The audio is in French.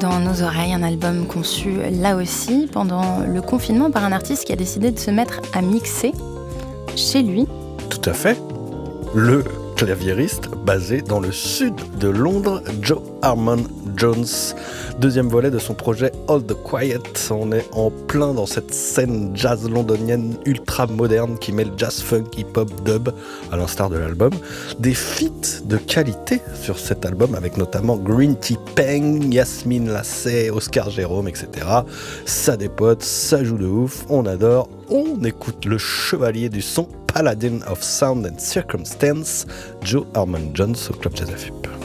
dans nos oreilles, un album conçu là aussi pendant le confinement par un artiste qui a décidé de se mettre à mixer chez lui. Tout à fait. Le claviériste basé dans le sud de Londres, Joe Harmon Jones. Deuxième volet de son projet All the Quiet. On est en plein dans cette scène jazz londonienne ultra moderne qui mêle jazz, funk, hip-hop, dub, à l'instar de l'album. Des feats de qualité sur cet album avec notamment Green Tea Peng, Yasmine Lassay, Oscar Jérôme, etc. Ça dépote, ça joue de ouf, on adore. On écoute le chevalier du son, Paladin of Sound and Circumstance, Joe Harmon Jones au Club Jazz FIP.